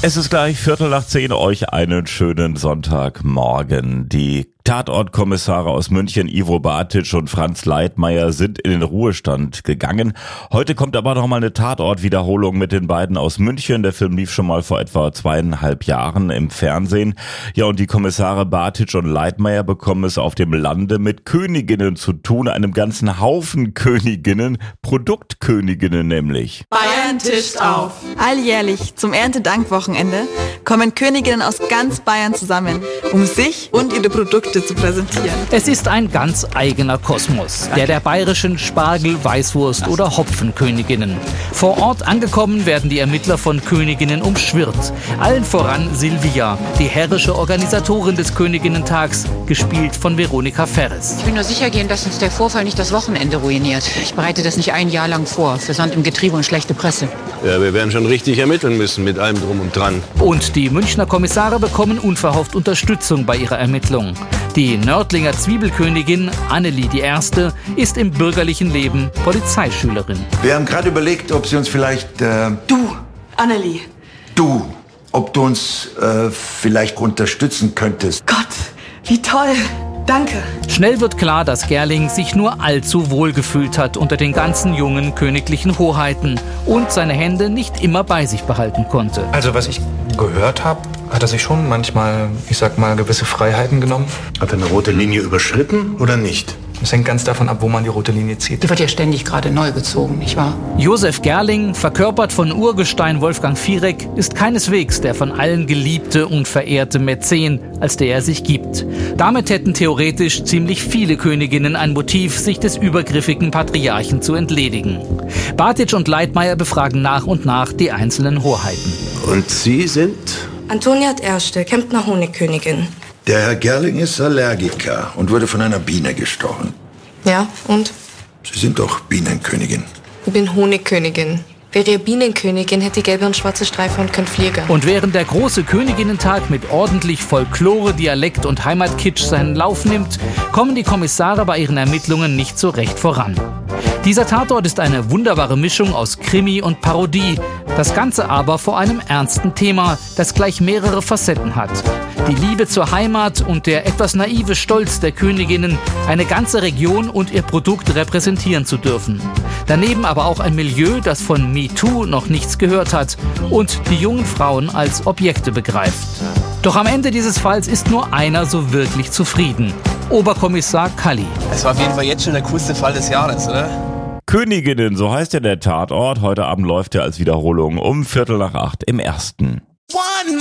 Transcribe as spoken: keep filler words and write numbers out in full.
Es ist gleich Viertel nach zehn, euch einen schönen Sonntagmorgen. Die Tatortkommissare aus München, Ivo Bartitsch und Franz Leitmayr, sind in den Ruhestand gegangen. Heute kommt aber noch mal eine Tatortwiederholung mit den beiden aus München. Der Film lief schon mal vor etwa zweieinhalb Jahren im Fernsehen. Ja, und die Kommissare Bartitsch und Leitmayr bekommen es auf dem Lande mit Königinnen zu tun, einem ganzen Haufen Königinnen, Produktköniginnen nämlich. Bayern tischt auf. Alljährlich zum Erntedankwochenende kommen Königinnen aus ganz Bayern zusammen, um sich und ihre Produkte zu präsentieren. Es ist ein ganz eigener Kosmos, der der bayerischen Spargel-, Weißwurst- oder Hopfenköniginnen. Vor Ort angekommen werden die Ermittler von Königinnen umschwirrt. Allen voran Silvia, die herrische Organisatorin des Königinnentags, gespielt von Veronika Ferres. Ich will nur sicher gehen, dass uns der Vorfall nicht das Wochenende ruiniert. Ich bereite das nicht ein Jahr lang vor, für Sand im Getriebe und schlechte Presse. Ja, wir werden schon richtig ermitteln müssen mit allem drum und dran. Und die Münchner Kommissare bekommen unverhofft Unterstützung bei ihrer Ermittlung. Die Nördlinger Zwiebelkönigin Annelie die Erste ist im bürgerlichen Leben Polizeischülerin. Wir haben gerade überlegt, ob sie uns vielleicht... Äh, Du, Annelie. du, ob du uns äh, vielleicht unterstützen könntest. Gott, wie toll. Danke. Schnell wird klar, dass Gerling sich nur allzu wohl gefühlt hat unter den ganzen jungen königlichen Hoheiten und seine Hände nicht immer bei sich behalten konnte. Also was ich gehört habe, hat er sich schon manchmal, ich sag mal, gewisse Freiheiten genommen. Hat er eine rote Linie überschritten oder nicht? Es hängt ganz davon ab, wo man die rote Linie zieht. Die wird ja ständig gerade neu gezogen, nicht wahr? Josef Gerling, verkörpert von Urgestein Wolfgang Fierek, ist keineswegs der von allen geliebte und verehrte Mäzen, als der er sich gibt. Damit hätten theoretisch ziemlich viele Königinnen ein Motiv, sich des übergriffigen Patriarchen zu entledigen. Bartitsch und Leitmayr befragen nach und nach die einzelnen Hoheiten. Und Sie sind? Antonia Erste, Kemptner Honigkönigin. Der Herr Gerling ist Allergiker und wurde von einer Biene gestochen. Ja, und? Sie sind doch Bienenkönigin. Ich bin Honigkönigin. Wäre ihr Bienenkönigin, hätte ich gelbe und schwarze Streifen und könnte fliegen. Und während der große Königinnentag mit ordentlich Folklore, Dialekt und Heimatkitsch seinen Lauf nimmt, kommen die Kommissare bei ihren Ermittlungen nicht so recht voran. Dieser Tatort ist eine wunderbare Mischung aus Krimi und Parodie. Das Ganze aber vor einem ernsten Thema, das gleich mehrere Facetten hat. Die Liebe zur Heimat und der etwas naive Stolz der Königinnen, eine ganze Region und ihr Produkt repräsentieren zu dürfen. Daneben aber auch ein Milieu, das von MeToo noch nichts gehört hat und die jungen Frauen als Objekte begreift. Doch am Ende dieses Falls ist nur einer so wirklich zufrieden: Oberkommissar Kalli. Es war auf jeden Fall jetzt schon der coolste Fall des Jahres, oder? Königinnen, so heißt ja der Tatort. Heute Abend läuft er als Wiederholung um Viertel nach acht im Ersten. One